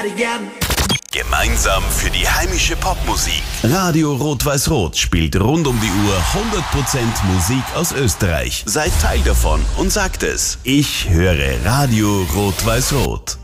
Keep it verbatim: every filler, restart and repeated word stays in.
again. Gemeinsam für die heimische Popmusik. Radio Rot-Weiß-Rot spielt rund um die Uhr hundert Prozent Musik aus Österreich. Seid Teil davon und sagt es. Ich höre Radio Rot-Weiß-Rot.